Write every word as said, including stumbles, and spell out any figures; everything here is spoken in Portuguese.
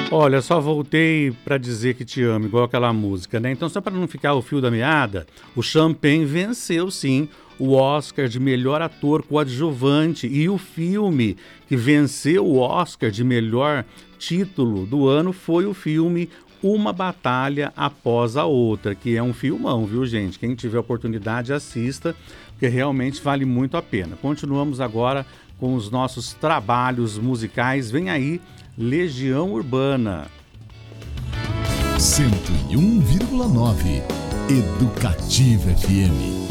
Olha, só voltei pra dizer que te amo, igual aquela música, né? Então, só para não ficar o fio da meada, o Champagne venceu, sim, o Oscar de melhor ator coadjuvante e o filme que venceu o Oscar de melhor título do ano foi o filme Uma Batalha Após a Outra, que é um filmão, viu, gente? Quem tiver oportunidade, assista, porque realmente vale muito a pena. Continuamos agora com os nossos trabalhos musicais. Vem aí, Legião Urbana. cento e um vírgula nove Educativa F M.